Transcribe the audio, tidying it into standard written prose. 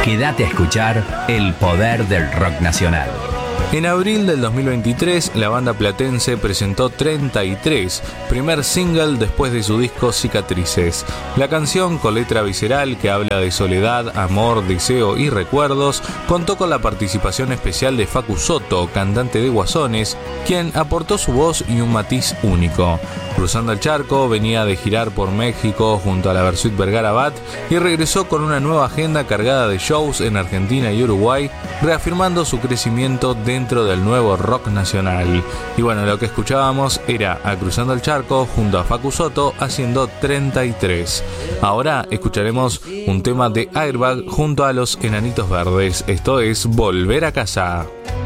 Quédate a escuchar el poder del rock nacional. En abril del 2023, la banda platense presentó 33, primer single después de su disco Cicatrices. La canción, con letra visceral que habla de soledad, amor, deseo y recuerdos, contó con la participación especial de Facu Soto, cantante de Guasones, quien aportó su voz y un matiz único. Cruzando el Charco, venía de girar por México junto a la Versuit Vergara Bat y regresó con una nueva agenda cargada de shows en Argentina y Uruguay, reafirmando su crecimiento dentro del nuevo rock nacional. Y bueno, lo que escuchábamos era a Cruzando el Charco junto a Facu Soto haciendo 33. Ahora escucharemos un tema de Airbag junto a los Enanitos Verdes. Esto es Volver a Casa.